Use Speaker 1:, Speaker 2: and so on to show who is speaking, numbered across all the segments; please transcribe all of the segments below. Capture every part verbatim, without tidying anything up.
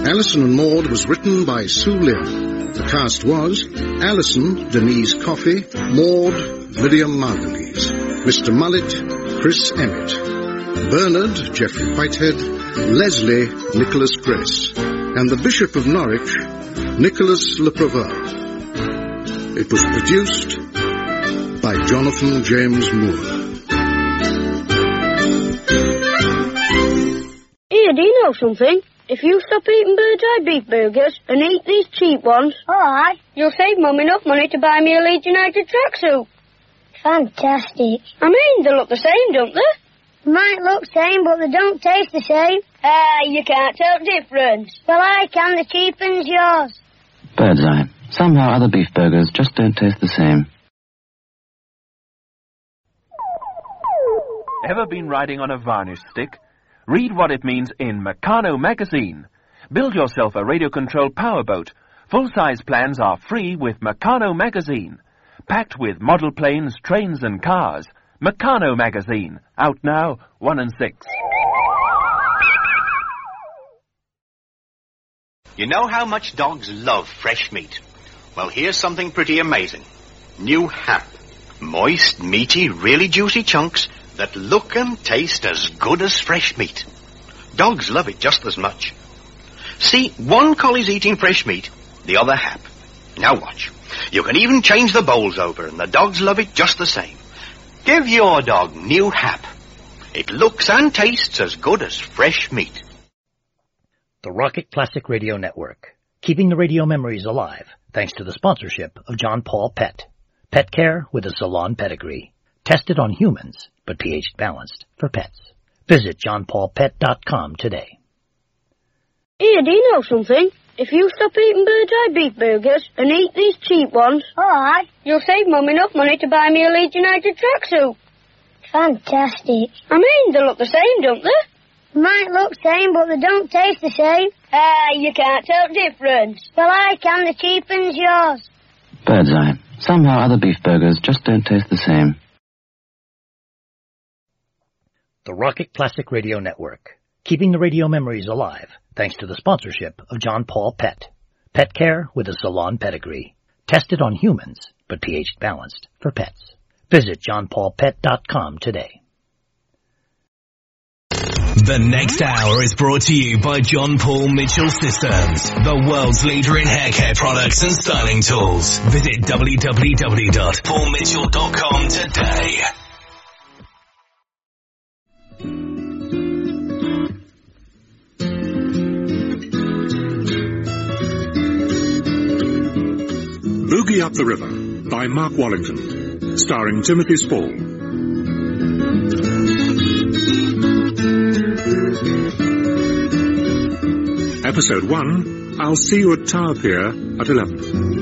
Speaker 1: Alison and Maud was written by Sue Lynn. The cast was Alison, Denise Coffey, Maud, Lydia Margulies, Mister Mullet, Chris Emmett, Bernard, Geoffrey Whitehead, Leslie, Nicholas Grace, and the Bishop of Norwich, Nicholas Le Prevost. It was produced by Jonathan James Moore.
Speaker 2: Here, do you know something? If you stop eating Bird's Eye beef burgers and eat these cheap ones,
Speaker 3: alright,
Speaker 2: you'll save Mum enough money to buy me a Leeds United tracksuit.
Speaker 3: Fantastic.
Speaker 2: I mean, they look the same, don't they?
Speaker 3: Might look same, but they don't taste the same.
Speaker 2: Ah, you can't tell difference.
Speaker 3: Well, I can. The cheap one's yours.
Speaker 4: Bird's Eye. Somehow other beef burgers just don't taste the same.
Speaker 5: Ever been riding on a varnish stick? Read what it means in Meccano magazine. Build yourself a radio-controlled powerboat. Full-size plans are free with Meccano magazine. Packed with model planes, trains and cars. Meccano magazine. Out now, one and six.
Speaker 6: You know how much dogs love fresh meat? Well, here's something pretty amazing. New Hap. Moist, meaty, really juicy chunks that look and taste as good as fresh meat. Dogs love it just as much. See, one collie's eating fresh meat, the other Hap. Now watch. You can even change the bowls over, and the dogs love it just the same. Give your dog New Hap. It looks and tastes as good as fresh meat.
Speaker 7: The Rocket Classic Radio Network, keeping the radio memories alive, thanks to the sponsorship of John Paul Pet. Pet care with a salon pedigree. Tested on humans, but pH balanced for pets. Visit john paul pet dot com today.
Speaker 2: Here, do you know something? If you stop eating Bird's Eye beef burgers and eat these cheap ones,
Speaker 3: alright,
Speaker 2: you'll save Mum enough money to buy me a Leeds United tracksuit.
Speaker 3: Fantastic.
Speaker 2: I mean, they look the same, don't they?
Speaker 3: Might look same, but they don't taste the same.
Speaker 2: Ah, you can't tell difference.
Speaker 3: Well, I can. The cheap one's yours.
Speaker 4: Bird's Eye. Somehow other beef burgers just don't taste the same.
Speaker 7: The Rocket Classic Radio Network, keeping the radio memories alive, thanks to the sponsorship of John Paul Pet. Pet care with a salon pedigree. Tested on humans, but pH balanced for pets. Visit john paul pet dot com today.
Speaker 8: The next hour is brought to you by John Paul Mitchell Systems, the world's leader in hair care products and styling tools. Visit w w w dot paul mitchell dot com today.
Speaker 9: Boogie Up the River by Mark Wallington, starring Timothy Spall. Episode one, I'll see you at Tower Pier at eleven.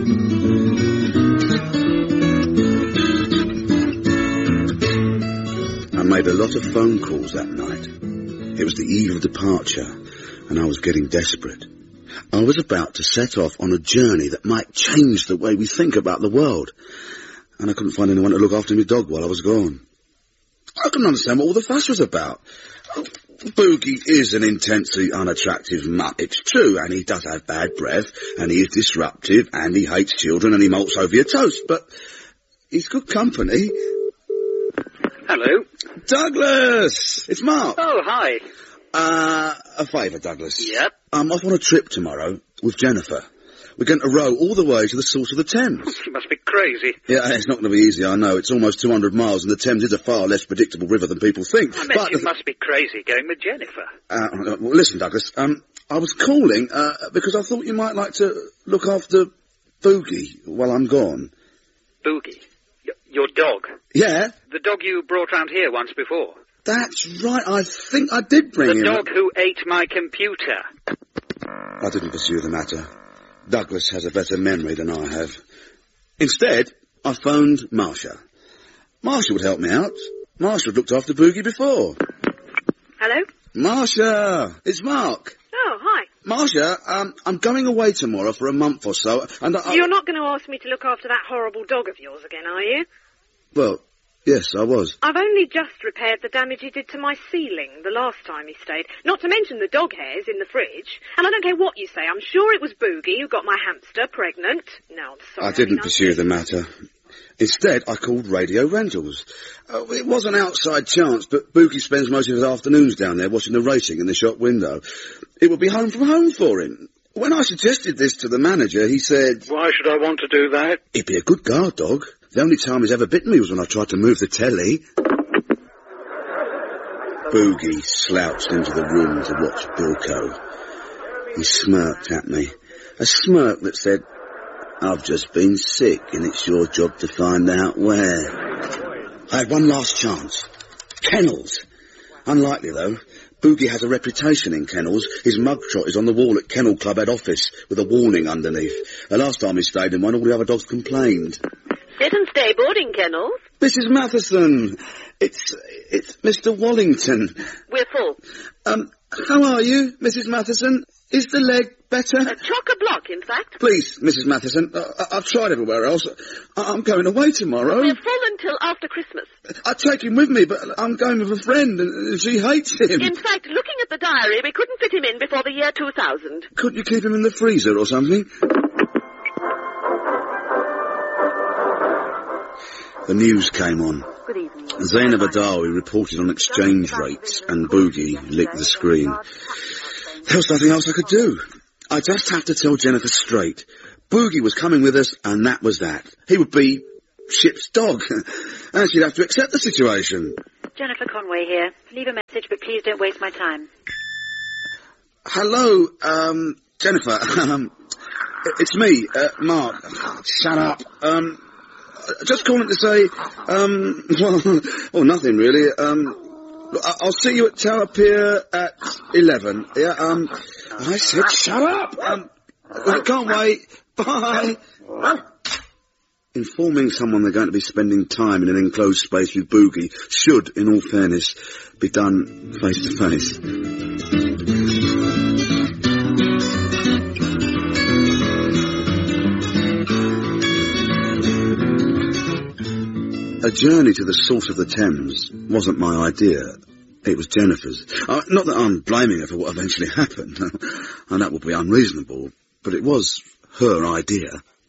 Speaker 10: I made a lot of phone calls that night. It was the eve of departure, and I was getting desperate. I was about to set off on a journey that might change the way we think about the world, and I couldn't find anyone to look after my dog while I was gone. I couldn't understand what all the fuss was about. Oh, Boogie is an intensely unattractive mutt, it's true, and he does have bad breath, and he is disruptive, and he hates children, and he molts over your toast, but he's good company.
Speaker 11: Hello?
Speaker 10: Douglas! It's Mark.
Speaker 11: Oh, hi.
Speaker 10: Uh, a favour, Douglas.
Speaker 11: Yep.
Speaker 10: I'm off on a trip tomorrow with Jennifer. We're going to row all the way to the source of the Thames.
Speaker 11: You must be crazy.
Speaker 10: Yeah, it's not going to be easy, I know. It's almost two hundred miles, and the Thames is a far less predictable river than people think.
Speaker 11: I meant
Speaker 10: but,
Speaker 11: you must be crazy going with Jennifer.
Speaker 10: Uh, well, listen, Douglas, um, I was calling, uh, because I thought you might like to look after Boogie while I'm gone.
Speaker 11: Boogie? Y- your dog?
Speaker 10: Yeah?
Speaker 11: The dog you brought round here once before?
Speaker 10: That's right, I think I did bring
Speaker 11: the
Speaker 10: him.
Speaker 11: The dog who ate my computer.
Speaker 10: I didn't pursue the matter. Douglas has a better memory than I have. Instead, I phoned Marcia. Marcia would help me out. Marcia had looked after Boogie before.
Speaker 12: Hello?
Speaker 10: Marcia, it's Mark.
Speaker 12: Oh, hi.
Speaker 10: Marcia, um, I'm going away tomorrow for a month or so, and I...
Speaker 12: You're not going to ask me to look after that horrible dog of yours again, are you?
Speaker 10: Well, Yes, I was.
Speaker 12: I've only just repaired the damage he did to my ceiling the last time he stayed. Not to mention the dog hairs in the fridge. And I don't care what you say, I'm sure it was Boogie who got my hamster pregnant. No, I'm sorry.
Speaker 10: I didn't
Speaker 12: I mean,
Speaker 10: pursue the matter. Instead, I called Radio Rentals. Uh, it was an outside chance, but Boogie spends most of his afternoons down there watching the racing in the shop window. It would be home from home for him. When I suggested this to the manager, he said...
Speaker 11: Why should I want to do that?
Speaker 10: He'd be a good guard dog. The only time he's ever bitten me was when I tried to move the telly. Boogie slouched into the room to watch Bilko. He smirked at me. A smirk that said, I've just been sick and it's your job to find out where. I had one last chance. Kennels. Unlikely, though. Boogie has a reputation in kennels. His mugshot is on the wall at Kennel Club head office with a warning underneath. The last time he stayed in one, all the other dogs complained.
Speaker 12: Sit and stay boarding kennels.
Speaker 10: Missus Matheson. It's, it's Mister Wallington.
Speaker 12: We're full.
Speaker 10: Um, how are you, Missus Matheson? Is the leg better?
Speaker 12: A chock-a-block, in fact.
Speaker 10: Please, Missus Matheson, uh, I've tried everywhere else. I- I'm going away tomorrow.
Speaker 12: We're full until after Christmas.
Speaker 10: I'd take him with me, but I'm going with a friend, and she hates him.
Speaker 12: In fact, looking at the diary, we couldn't fit him in before the year two thousand.
Speaker 10: Couldn't you keep him in the freezer or something? The news came on.
Speaker 12: Good evening.
Speaker 10: Zainab Adawi reported on exchange rates, and Boogie licked the screen. There was nothing else I could do. I just had to tell Jennifer straight. Boogie was coming with us, and that was that. He would be ship's dog, and she'd have to accept the situation.
Speaker 13: Jennifer Conway here. Leave a message, but please don't waste my time.
Speaker 10: Hello, um, Jennifer. Um, it's me, uh, Mark. Shut up. Um, just calling to say, um, well, well, nothing really. Um, I'll see you at Tower Pier at eleven. Yeah, um, I said shut up. Um, I can't wait. Bye. Informing someone they're going to be spending time in an enclosed space with Boogie should, in all fairness, be done face to face. A journey to the source of the Thames wasn't my idea. It was Jennifer's. Uh, not that I'm blaming her for what eventually happened, and that would be unreasonable, but it was her idea.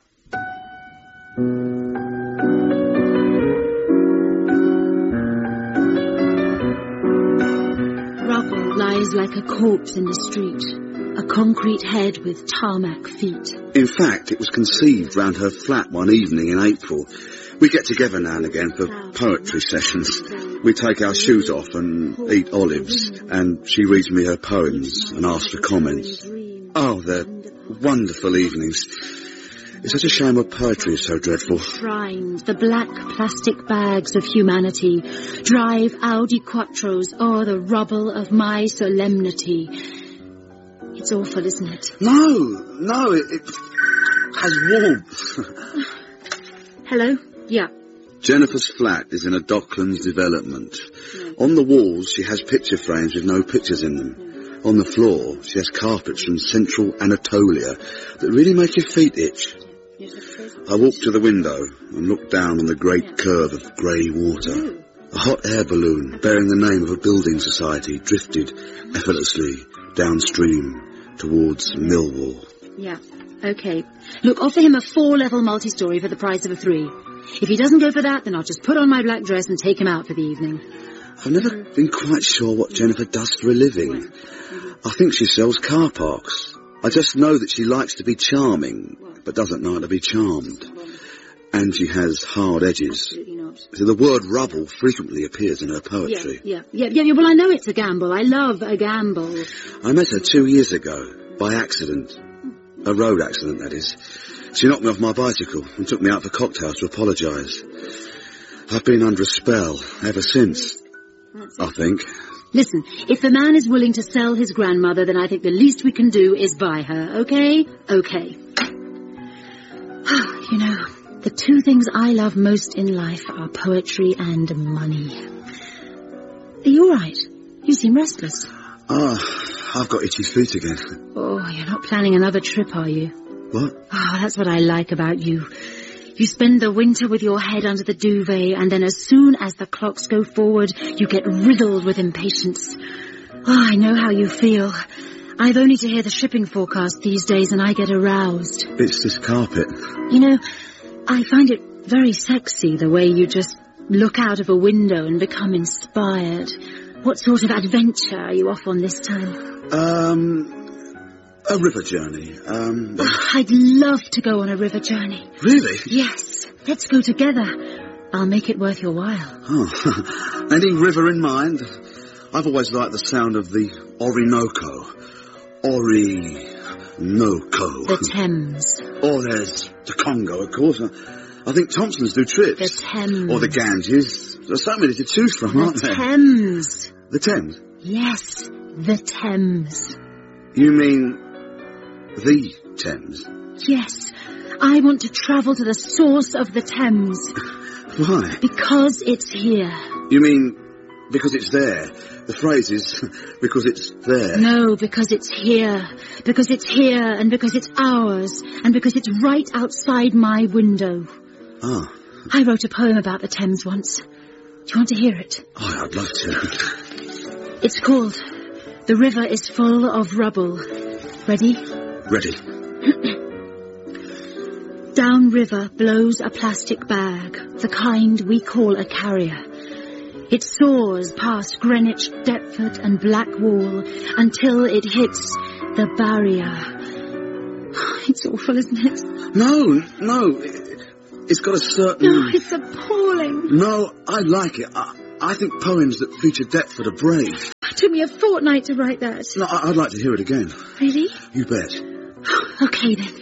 Speaker 14: Rubble lies like a corpse in the street, a concrete head with tarmac feet.
Speaker 10: In fact, it was conceived round her flat one evening in April. We get together now and again for poetry sessions. We take our shoes off and eat olives, and she reads me her poems and asks for comments. Oh, they're wonderful evenings. It's such a shame our poetry is so dreadful.
Speaker 14: Shrined, the black plastic bags of humanity drive Audi Quattros o'er the rubble of my solemnity. It's awful, isn't it?
Speaker 10: No, no, it, it has warmth.
Speaker 14: Hello? Yeah.
Speaker 10: Jennifer's flat is in a Docklands development. Mm. On the walls, she has picture frames with no pictures in them. Mm. On the floor, she has carpets from central Anatolia that really make your feet itch. I walked to the window and looked down on the great yeah. curve of grey water. Ooh. A hot air balloon bearing the name of a building society drifted effortlessly downstream towards Millwall.
Speaker 14: Yeah, okay. Look, offer him a four-level multi-story for the price of a three. If he doesn't go for that, then I'll just put on my black dress and take him out for the evening.
Speaker 10: I've never been quite sure what Jennifer does for a living. I think she sells car parks. I just know that she likes to be charming, but doesn't like to be charmed. And she has hard edges. So the word rubble frequently appears in her poetry.
Speaker 14: Yeah, yeah, yeah, yeah, well, I know it's a gamble. I love a gamble.
Speaker 10: I met her two years ago, by accident. A road accident, that is. She knocked me off my bicycle and took me out for cocktails to apologise. I've been under a spell ever since, I think.
Speaker 14: Listen, if the man is willing to sell his grandmother, then I think the least we can do is buy her, okay? Okay. You know, the two things I love most in life are poetry and money. Are you all right? You seem restless.
Speaker 10: Ah, oh, I've got itchy feet again.
Speaker 14: Oh, you're not planning another trip, are you?
Speaker 10: What?
Speaker 14: Oh, that's what I like about you. You spend the winter with your head under the duvet, and then as soon as the clocks go forward, you get riddled with impatience. Oh, I know how you feel. I've only to hear the shipping forecast these days, and I get aroused.
Speaker 10: It's this carpet.
Speaker 14: You know, I find it very sexy, the way you just look out of a window and become inspired. What sort of adventure are you off on this time?
Speaker 10: Um... A river journey. Um,
Speaker 14: oh, I'd love to go on a river journey.
Speaker 10: Really?
Speaker 14: Yes. Let's go together. I'll make it worth your while.
Speaker 10: Oh, any river in mind? I've always liked the sound of the Orinoco. Orinoco.
Speaker 14: The Thames.
Speaker 10: Or there's the Congo, of course. I think Thompson's do trips.
Speaker 14: The Thames.
Speaker 10: Or the Ganges. There's so many to choose from, aren't there?
Speaker 14: The Thames.
Speaker 10: The Thames?
Speaker 14: Yes, the Thames.
Speaker 10: You mean... the Thames?
Speaker 14: Yes. I want to travel to the source of the Thames.
Speaker 10: Why?
Speaker 14: Because it's here.
Speaker 10: You mean because it's there? The phrase is because it's there.
Speaker 14: No, because it's here. Because it's here, and because it's ours, and because it's right outside my window.
Speaker 10: Ah.
Speaker 14: I wrote a poem about the Thames once. Do you want to hear it?
Speaker 10: Oh, I'd love to.
Speaker 14: It's called The River is Full of Rubble. Ready?
Speaker 10: Ready.
Speaker 14: Down river blows a plastic bag, the kind we call a carrier. It soars past Greenwich, Deptford and Blackwall until it hits the barrier. It's awful, isn't it?
Speaker 10: No, no. It's got a certain...
Speaker 14: No, it's appalling.
Speaker 10: No, I like it. I, I think poems that feature Deptford are brave.
Speaker 14: It took me a fortnight to write that.
Speaker 10: No, I, I'd like to hear it again.
Speaker 14: Really?
Speaker 10: You bet.
Speaker 14: Okay, then.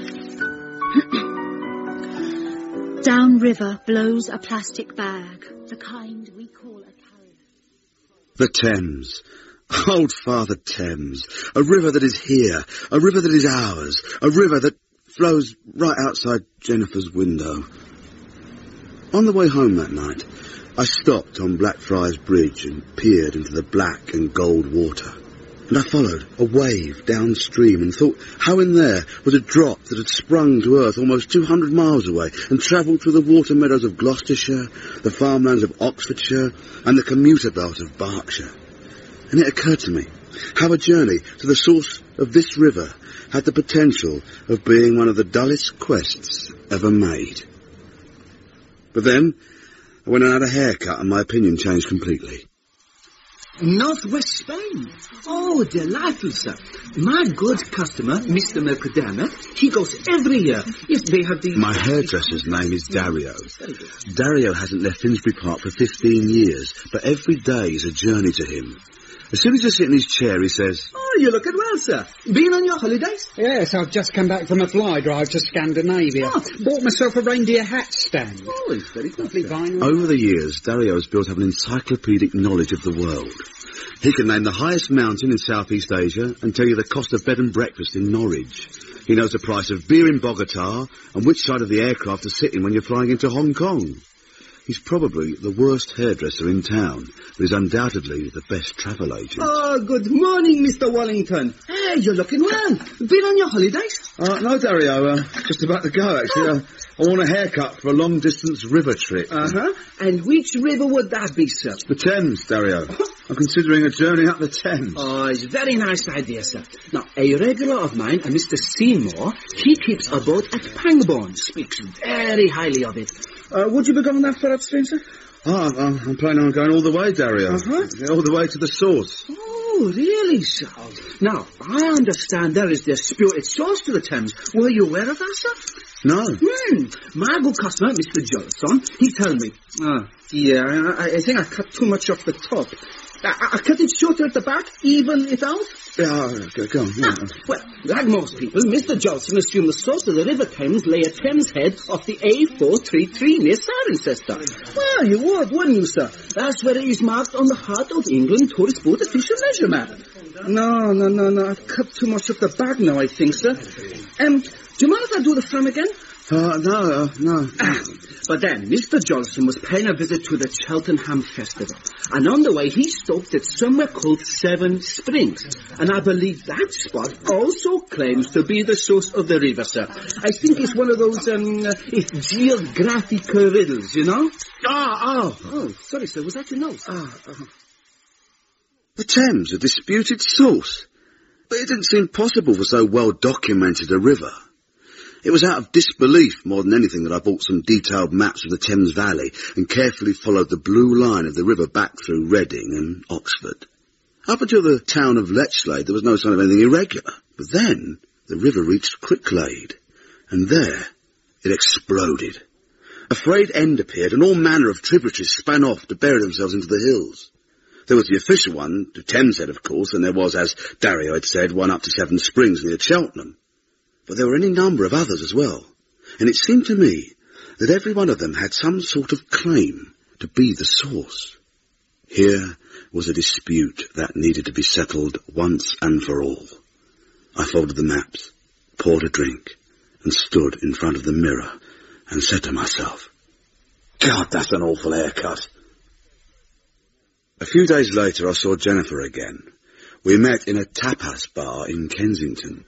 Speaker 14: Down river blows a plastic bag, the kind we call a carrier.
Speaker 10: The Thames. Old Father Thames. A river that is here. A river that is ours. A river that flows right outside Jennifer's window. On the way home that night, I stopped on Blackfriars Bridge and peered into the black and gold water. And I followed a wave downstream and thought how in there was a drop that had sprung to earth almost two hundred miles away and travelled through the water meadows of Gloucestershire, the farmlands of Oxfordshire, and the commuter belt of Berkshire. And it occurred to me how a journey to the source of this river had the potential of being one of the dullest quests ever made. But then, I went and had a haircut and my opinion changed completely.
Speaker 15: Northwest Spain. Oh, delightful, sir. My good customer, Mister McDermott, he goes every year. Yes, they have the...
Speaker 10: My hairdresser's name is Dario. Dario hasn't left Finsbury Park for fifteen years, but every day is a journey to him. As soon as I sit in his chair, he says...
Speaker 15: Oh, you're looking well, sir. Been on your holidays?
Speaker 16: Yes, I've just come back from a fly drive to Scandinavia. Oh. Bought myself a reindeer hat stand.
Speaker 15: Oh, it's very good.
Speaker 10: Over the years, Dario has built up an encyclopedic knowledge of the world. He can name the highest mountain in Southeast Asia and tell you the cost of bed and breakfast in Norwich. He knows the price of beer in Bogota and which side of the aircraft to sit in when you're flying into Hong Kong. He's probably the worst hairdresser in town, but is undoubtedly the best travel agent.
Speaker 15: Oh, good morning, Mister Wallington. Hey, you're looking well. Been on your holidays?
Speaker 10: Uh, no, Dario, uh, just about to go, actually. Uh, I want a haircut for a long-distance river trip.
Speaker 15: Uh-huh. And which river would that be, sir?
Speaker 10: The Thames, Dario. I'm considering a journey up the Thames.
Speaker 15: Oh, it's a very nice idea, sir. Now, a regular of mine, a Mister Seymour, he keeps a boat at Pangbourne, speaks very highly of it. Uh, would you be going that far upstream, sir?
Speaker 10: Oh, I'm, I'm planning on going all the way, Dario.
Speaker 15: Uh-huh.
Speaker 10: Yeah, all the way to the source.
Speaker 15: Oh, really, sir? Now, I understand there is the disputed source to the Thames. Were you aware of that, sir?
Speaker 10: No.
Speaker 15: Hmm. My good customer, Mister Johnson, he told me. Oh, yeah, I, I think I cut too much off the top. I, I cut it shorter at the back, even it out.
Speaker 10: Yeah, go, go on. Yeah.
Speaker 15: Ah, well, like most people, Mister Johnson assumed the source of the River Thames lay at Thames Head off the A four thirty-three near Cirencester. Well, you would, wouldn't you, sir? That's where it is marked on the Heart of England Tourist Board official measure map. No, no, no, no, I've cut too much off the back now, I think, sir. Um, do you mind if I do the front again?
Speaker 10: Uh, no, uh, no.
Speaker 15: But then, Mister Johnson was paying a visit to the Cheltenham Festival, and on the way he stopped at somewhere called Seven Springs, and I believe that spot also claims to be the source of the river, sir. I think it's one of those, um, uh, geographical riddles, you know?
Speaker 10: Ah, oh.
Speaker 15: Oh, sorry, sir, was that your nose?
Speaker 10: Ah, uh, the Thames, a disputed source. But it didn't seem possible for so well-documented a river. It was out of disbelief more than anything that I bought some detailed maps of the Thames Valley and carefully followed the blue line of the river back through Reading and Oxford. Up until the town of Letchlade, there was no sign of anything irregular. But then, the river reached Cricklade, and there, it exploded. A frayed end appeared, and all manner of tributaries span off to bury themselves into the hills. There was the official one, the Thames Head, of course, and there was, as Dario had said, one up to Seven Springs near Cheltenham. But there were any number of others as well, and it seemed to me that every one of them had some sort of claim to be the source. Here was a dispute that needed to be settled once and for all. I folded the maps, poured a drink, and stood in front of the mirror and said to myself, God, that's an awful haircut. A few days later I saw Jennifer again. We met in a tapas bar in Kensington.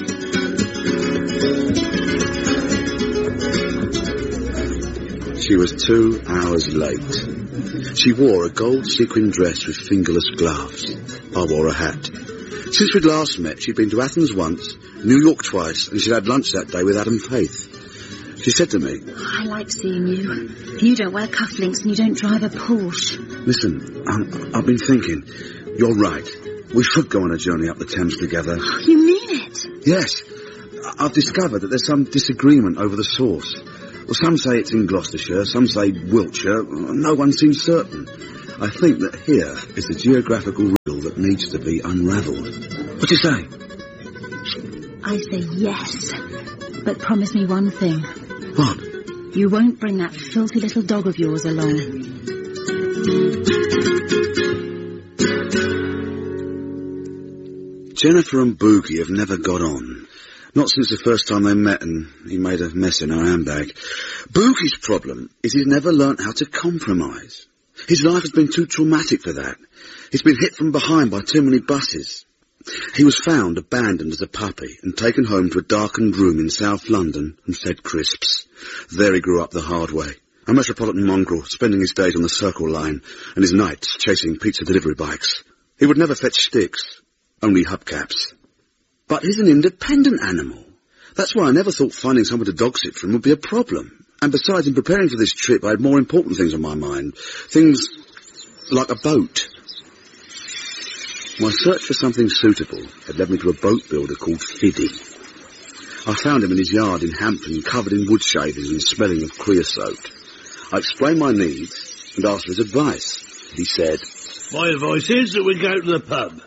Speaker 10: She was two hours late. She wore a gold sequin dress with fingerless gloves. I wore a hat. Since we'd last met, she'd been to Athens once, New York twice, and she'd had lunch that day with Adam Faith. She said to me,
Speaker 14: I like seeing you. You don't wear cufflinks and you don't drive a Porsche.
Speaker 10: Listen, I'm, I've been thinking. You're right. We should go on a journey up the Thames together.
Speaker 14: You mean it?
Speaker 10: Yes. I've discovered that there's some disagreement over the source. Well, some say it's in Gloucestershire, some say Wiltshire. No one seems certain. I think that here is the geographical riddle that needs to be unravelled. What do you say?
Speaker 14: I say yes. But promise me one thing.
Speaker 10: What?
Speaker 14: You won't bring that filthy little dog of yours along.
Speaker 10: Jennifer and Boogie have never got on. Not since the first time they met and he made a mess in her handbag. Boogie's problem is he's never learnt how to compromise. His life has been too traumatic for that. He's been hit from behind by too many buses. He was found abandoned as a puppy and taken home to a darkened room in South London and fed crisps. There he grew up the hard way. A metropolitan mongrel, spending his days on the Circle Line and his nights chasing pizza delivery bikes. He would never fetch sticks, only hubcaps. But he's an independent animal. That's why I never thought finding someone to dog sit for him would be a problem. And besides, in preparing for this trip, I had more important things on my mind. Things like a boat. My search for something suitable had led me to a boat builder called Fiddy. I found him in his yard in Hampton, covered in wood shavings and smelling of creosote. I explained my needs and asked for his advice. He said,
Speaker 17: My advice is that we go to the pub.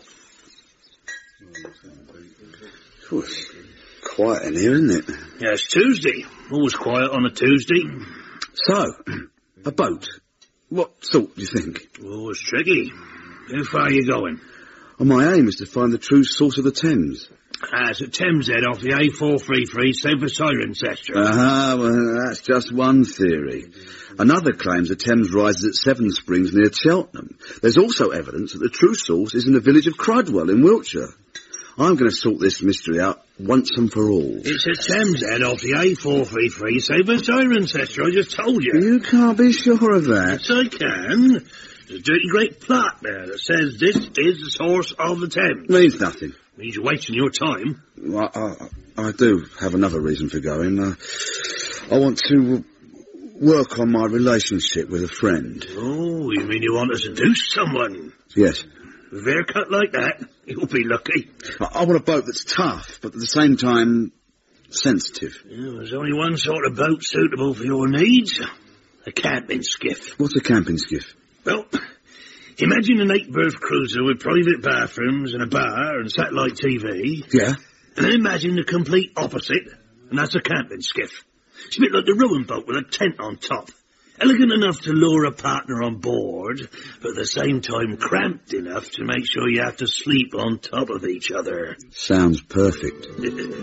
Speaker 10: Oh, it's quiet in here, isn't it?
Speaker 17: Yeah, it's Tuesday. Always quiet on a Tuesday.
Speaker 10: So, a boat. What sort do you think?
Speaker 17: Oh, it's tricky. How far are you going?
Speaker 10: Well, my aim is to find the true source of the Thames.
Speaker 17: Ah, it's at Thames Head off the A four thirty-three, south of Cirencester.
Speaker 10: Ah, well, that's just one theory. Another claims the Thames rises at Seven Springs near Cheltenham. There's also evidence that the true source is in the village of Crudwell in Wiltshire. I'm going to sort this mystery out once and for all.
Speaker 17: It's at Thames Head off the A four thirty-three, south of Cirencester, I just told you.
Speaker 10: You can't be sure of that.
Speaker 17: Yes, I can. There's a dirty great plaque there that says this is the source of the Thames.
Speaker 10: Means nothing.
Speaker 17: Means you're wasting your time.
Speaker 10: Well, I, I, I do have another reason for going. Uh, I want to work on my relationship with a friend.
Speaker 17: Oh, you mean you want to seduce someone?
Speaker 10: Yes.
Speaker 17: With a haircut like that, you'll be lucky.
Speaker 10: I, I want a boat that's tough, but at the same time, sensitive.
Speaker 17: Yeah, there's only one sort of boat suitable for your needs. A camping skiff.
Speaker 10: What's a camping skiff?
Speaker 17: Well, imagine an eight-berth cruiser with private bathrooms and a bar and satellite T V.
Speaker 10: Yeah.
Speaker 17: And then imagine the complete opposite, and that's a camping skiff. It's a bit like the rowing boat with a tent on top. Elegant enough to lure a partner on board, but at the same time cramped enough to make sure you have to sleep on top of each other.
Speaker 10: Sounds perfect.